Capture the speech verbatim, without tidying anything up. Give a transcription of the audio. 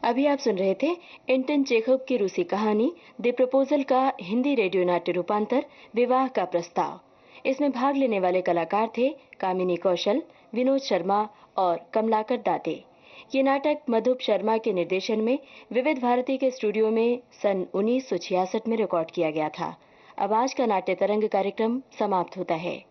अभी आप सुन रहे थे एंटन चेखव की रूसी कहानी द प्रपोजल का हिंदी रेडियो नाट्य रूपांतर विवाह का प्रस्ताव। इसमें भाग लेने वाले कलाकार थे कामिनी कौशल, विनोद शर्मा और कमलाकर दाते। ये नाटक मधुप शर्मा के निर्देशन में विविध भारती के स्टूडियो में सन उन्नीस सौ छियासठ में रिकॉर्ड किया गया था। अब आज का नाट्य तरंग कार्यक्रम समाप्त होता है।